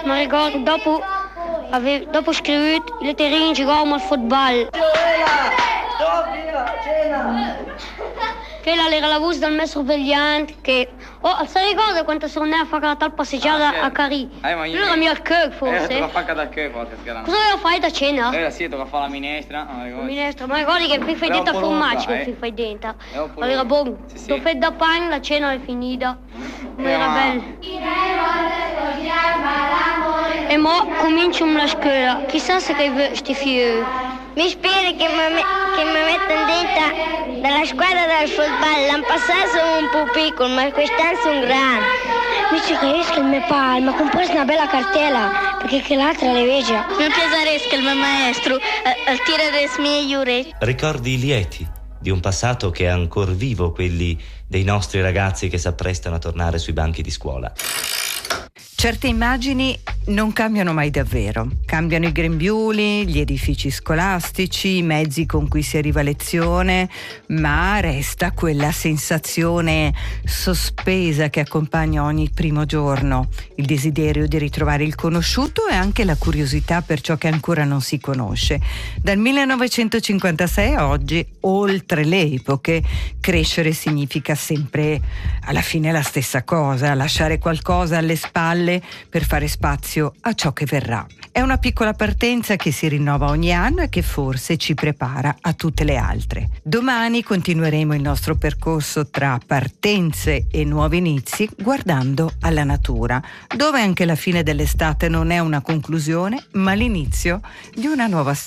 mi ricordo dopo scritto le terreni giocavamo al football. Quella era la voce del mio sorvegliante che... se ricorda quando sono andata a fare la tal passeggiata a Carì? Lui era mio al Kök forse. Tu la fai da Kök forse. Cosa aveva fatto a cena? Sì, tocca fare la minestra. La minestra, ma ricordi che qui fai dentro a formaggio che fai dentro. Era buono. Sì. Ho fatto da pane, la cena è finita. Ma era bello. E mo comincio la scuola. Chissà se che questi figli. Mi spero che mi mettano dentro dalla squadra del football. L'anno passato sono un po' piccolo, ma quest'anno sono grande. Dice che riesca il mio padre, mi ha composto una bella cartella, perché che l'altra le vede. Mi piacerebbe il mio maestro al tirare le mie orecchie. Ricordi lieti di un passato che è ancora vivo, quelli dei nostri ragazzi che si apprestano a tornare sui banchi di scuola. Certe immagini non cambiano mai davvero. Cambiano i grembiuli, gli edifici scolastici, i mezzi con cui si arriva a lezione, ma resta quella sensazione sospesa che accompagna ogni primo giorno, il desiderio di ritrovare il conosciuto e anche la curiosità per ciò che ancora non si conosce. Dal 1956 a oggi, oltre le epoche, crescere significa sempre alla fine la stessa cosa, lasciare qualcosa alle spalle per fare spazio a ciò che verrà. È una piccola partenza che si rinnova ogni anno e che forse ci prepara a tutte le altre. Domani continueremo il nostro percorso tra partenze e nuovi inizi guardando alla natura, dove anche la fine dell'estate non è una conclusione, ma l'inizio di una nuova stagione.